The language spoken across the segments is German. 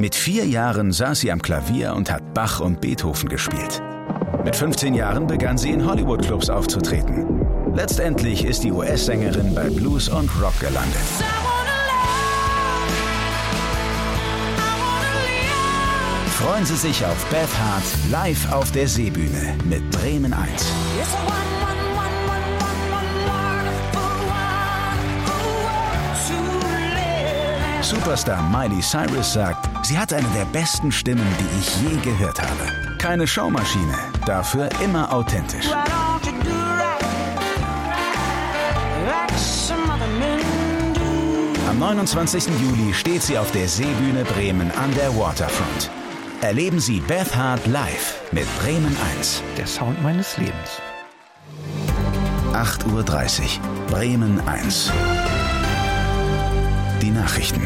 Mit 4 Jahren saß sie am Klavier und hat Bach und Beethoven gespielt. Mit 15 Jahren begann sie in Hollywood-Clubs aufzutreten. Letztendlich ist die US-Sängerin bei Blues und Rock gelandet. Freuen Sie sich auf Beth Hart live auf der Seebühne mit Bremen 1. Superstar Miley Cyrus sagt, sie hat eine der besten Stimmen, die ich je gehört habe. Keine Showmaschine, dafür immer authentisch. Am 29. Juli steht sie auf der Seebühne Bremen an der Waterfront. Erleben Sie Beth Hart live mit Bremen 1. Der Sound meines Lebens. 8:30 Uhr, Bremen 1. Die Nachrichten.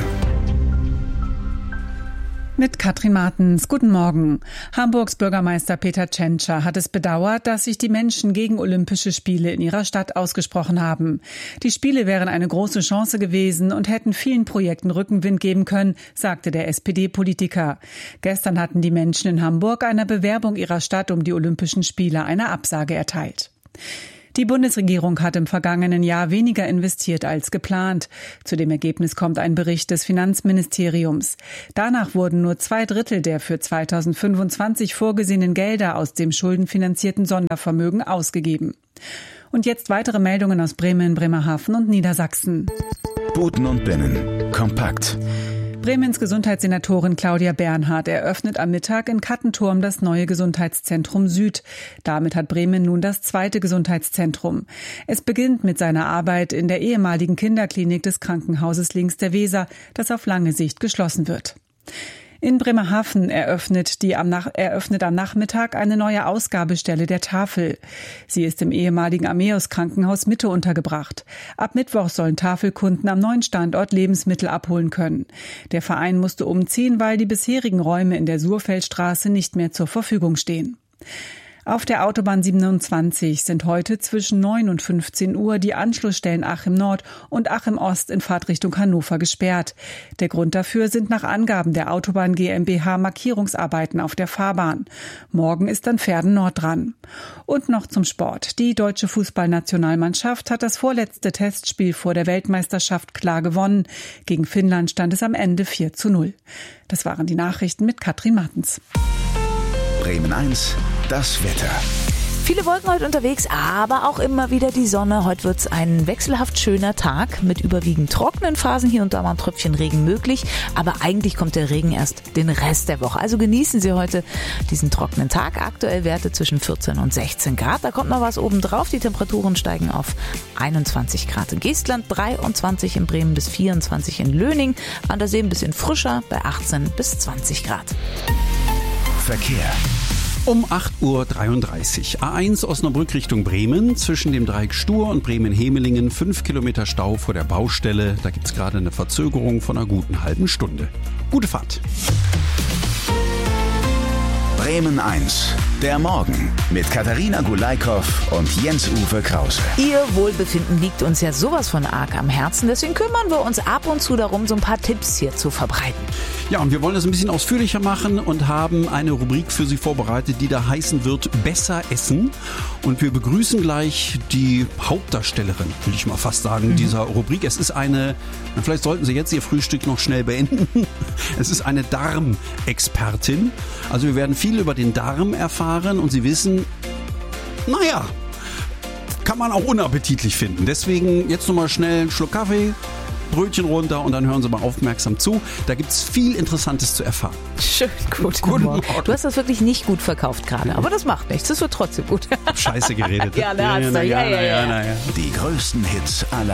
Mit Katrin Martens. Guten Morgen. Hamburgs Bürgermeister Peter Tschentscher hat es bedauert, dass sich die Menschen gegen Olympische Spiele in ihrer Stadt ausgesprochen haben. Die Spiele wären eine große Chance gewesen und hätten vielen Projekten Rückenwind geben können, sagte der SPD-Politiker. Gestern hatten die Menschen in Hamburg einer Bewerbung ihrer Stadt um die Olympischen Spiele eine Absage erteilt. Die Bundesregierung hat im vergangenen Jahr weniger investiert als geplant. Zu dem Ergebnis kommt ein Bericht des Finanzministeriums. Danach wurden nur 2/3 der für 2025 vorgesehenen Gelder aus dem schuldenfinanzierten Sondervermögen ausgegeben. Und jetzt weitere Meldungen aus Bremen, Bremerhaven und Niedersachsen. Buten und Binnen. Kompakt. Bremens Gesundheitssenatorin Claudia Bernhardt eröffnet am Mittag in Kattenturm das neue Gesundheitszentrum Süd. Damit hat Bremen nun das 2. Gesundheitszentrum. Es beginnt mit seiner Arbeit in der ehemaligen Kinderklinik des Krankenhauses links der Weser, das auf lange Sicht geschlossen wird. In Bremerhaven eröffnet am Nachmittag eine neue Ausgabestelle der Tafel. Sie ist im ehemaligen Armeus-Krankenhaus Mitte untergebracht. Ab Mittwoch sollen Tafelkunden am neuen Standort Lebensmittel abholen können. Der Verein musste umziehen, weil die bisherigen Räume in der Surfeldstraße nicht mehr zur Verfügung stehen. Auf der Autobahn 27 sind heute zwischen 9 und 15 Uhr die Anschlussstellen Achim Nord und Achim Ost in Fahrtrichtung Hannover gesperrt. Der Grund dafür sind nach Angaben der Autobahn GmbH Markierungsarbeiten auf der Fahrbahn. Morgen ist dann Verden Nord dran. Und noch zum Sport. Die deutsche Fußballnationalmannschaft hat das vorletzte Testspiel vor der Weltmeisterschaft klar gewonnen. Gegen Finnland stand es am Ende 4:0. Das waren die Nachrichten mit Katrin Martens. Bremen 1, das Wetter. Viele Wolken heute unterwegs, aber auch immer wieder die Sonne. Heute wird es ein wechselhaft schöner Tag mit überwiegend trockenen Phasen. Hier und da mal ein Tröpfchen Regen möglich. Aber eigentlich kommt der Regen erst den Rest der Woche. Also genießen Sie heute diesen trockenen Tag. Aktuell Werte zwischen 14 und 16 Grad. Da kommt noch was oben drauf. Die Temperaturen steigen auf 21 Grad in Geestland, 23 in Bremen bis 24 in Löning. An der See ein bisschen frischer bei 18 bis 20 Grad. Verkehr. Um 8:33 Uhr. A1 Osnabrück Richtung Bremen. Zwischen dem Dreieck Stur und Bremen-Hemelingen 5 Kilometer Stau vor der Baustelle. Da gibt es gerade eine Verzögerung von einer guten halben Stunde. Gute Fahrt. Bremen 1, der Morgen mit Katharina Gulaikow und Jens-Uwe Krause. Ihr Wohlbefinden liegt uns ja sowas von arg am Herzen. Deswegen kümmern wir uns ab und zu darum, so ein paar Tipps hier zu verbreiten. Ja, und wir wollen das ein bisschen ausführlicher machen und haben eine Rubrik für Sie vorbereitet, die da heißen wird Besser essen. Und wir begrüßen gleich die Hauptdarstellerin, will ich mal fast sagen, dieser Rubrik. Es ist vielleicht sollten Sie jetzt Ihr Frühstück noch schnell beenden. Es ist eine Darmexpertin. Also wir werden viel über den Darm erfahren und Sie wissen, kann man auch unappetitlich finden. Deswegen jetzt nochmal schnell einen Schluck Kaffee, Brötchen runter und dann hören Sie mal aufmerksam zu. Da gibt es viel Interessantes zu erfahren. Schön, guten Morgen. Du hast das wirklich nicht gut verkauft gerade, aber das macht nichts. Das wird trotzdem gut. Scheiße geredet. Ja. Die größten Hits aller